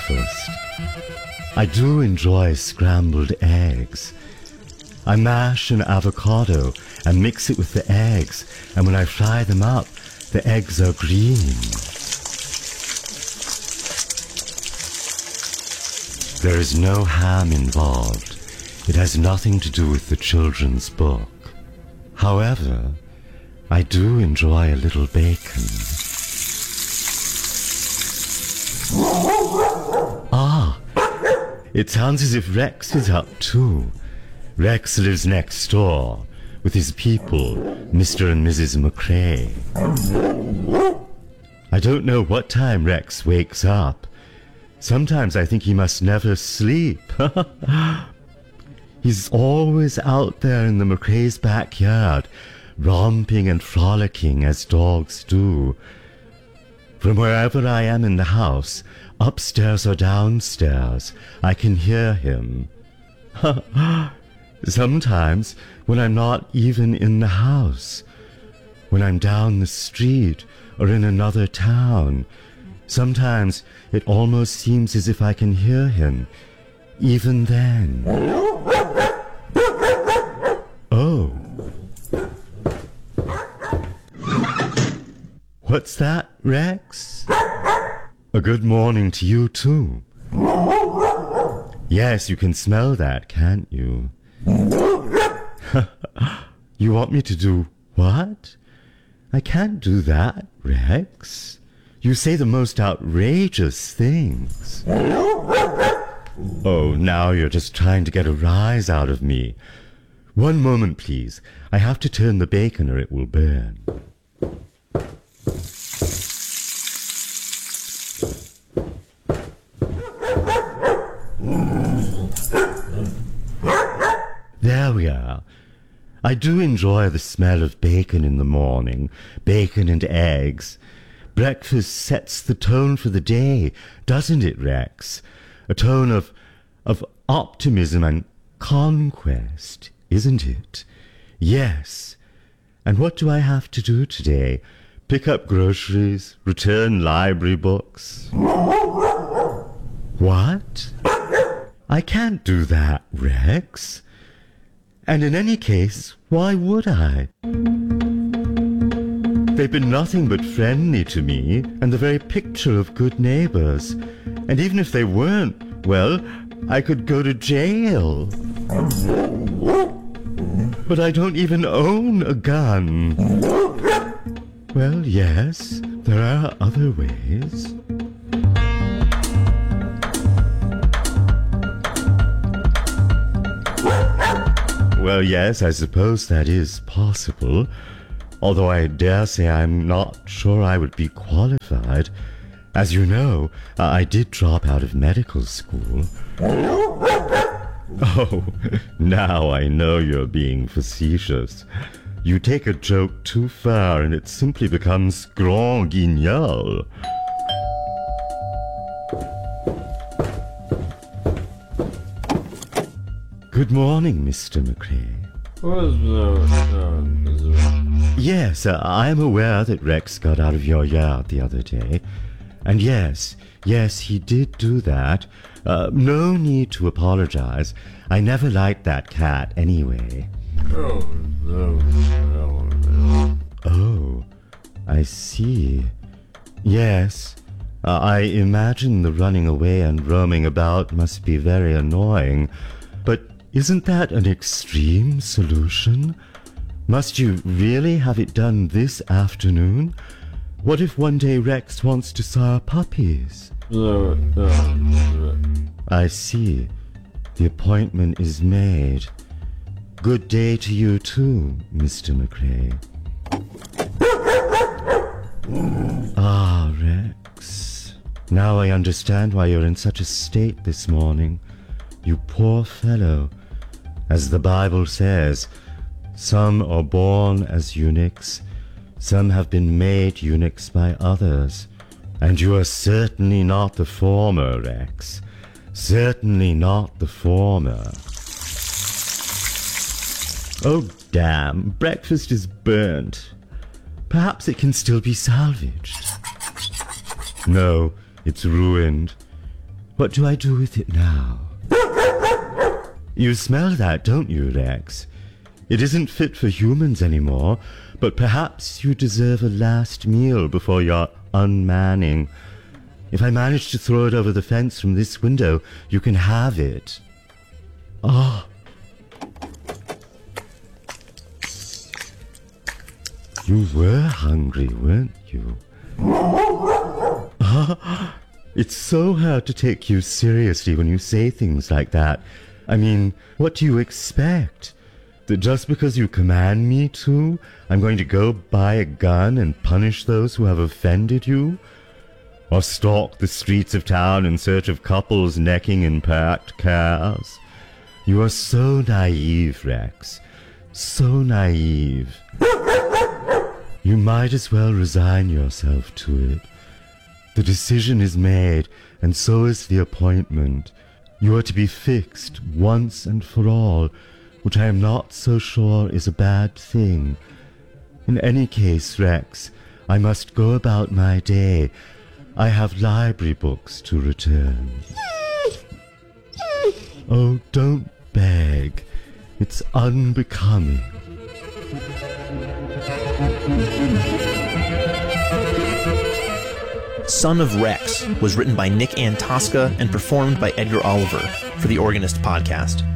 breakfast. I do enjoy scrambled eggs. I mash an avocado and mix it with the eggs, and when I fry them up, the eggs are green. There is no ham involved. It has nothing to do with the children's book. However, I do enjoy a little bacon. Ah, it sounds as if Rex is up too. Rex lives next door with his people, Mr. and Mrs. McCrae. I don't know what time Rex wakes up. Sometimes I think he must never sleep. He's always out there in the McCrae's backyard, romping and frolicking as dogs do. From wherever I am in the house, upstairs or downstairs, I can hear him. Sometimes when I'm not even in the house, when I'm down the street or in another town, sometimes it almost seems as if I can hear him, even then. Oh. What's that, Rex? A good morning to you, too. Yes, you can smell that, can't you? You want me to do what? I can't do that, Rex. You say the most outrageous things. Oh, now you're just trying to get a rise out of me. One moment, please. I have to turn the bacon or it will burn. There we are. I do enjoy the smell of bacon in the morning, bacon and eggs. Breakfast sets the tone for the day, doesn't it, Rex? A tone of optimism and conquest, isn't it? Yes. And what do I have to do today? Pick up groceries, return library books? What? I can't do that, Rex. And in any case, why would I? They've been nothing but friendly to me, and the very picture of good neighbors. And even if they weren't, well, I could go to jail. But I don't even own a gun. Well, yes, there are other ways. Well, yes, I suppose that is possible, although I dare say I'm not sure I would be qualified. As you know, I did drop out of medical school. Oh, now I know you're being facetious. You take a joke too far and it simply becomes grand guignol. Good morning, Mr. McCrae. Yes, I am aware that Rex got out of your yard the other day. And yes, he did do that. No need to apologize. I never liked that cat anyway. Oh, I see. Yes, I imagine the running away and roaming about must be very annoying. But isn't that an extreme solution? Must you really have it done this afternoon? What if one day Rex wants to sire puppies? I see. The appointment is made. Good day to you too, Mr. McCrae. Ah, Rex. Now I understand why you're in such a state this morning. You poor fellow. As the Bible says, some are born as eunuchs, some have been made eunuchs by others. And you are certainly not the former, Rex. Certainly not the former. Oh, damn, breakfast is burnt. Perhaps it can still be salvaged. No, it's ruined. What do I do with it now? You smell that, don't you, Rex? It isn't fit for humans anymore, but perhaps you deserve a last meal before your unmanning. If I manage to throw it over the fence from this window, you can have it. Oh. You were hungry, weren't you? It's so hard to take you seriously when you say things like that. I mean, what do you expect? That just because you command me to, I'm going to go buy a gun and punish those who have offended you? Or stalk the streets of town in search of couples necking in parked cars? You are so naive, Rex. So naive. You might as well resign yourself to it. The decision is made, and so is the appointment. You are to be fixed once and for all, which I am not so sure is a bad thing. In any case, Rex, I must go about my day. I have library books to return. Oh, don't beg. It's unbecoming. Son of Rex was written by Nick Antosca and performed by Edgar Oliver for the Organist podcast.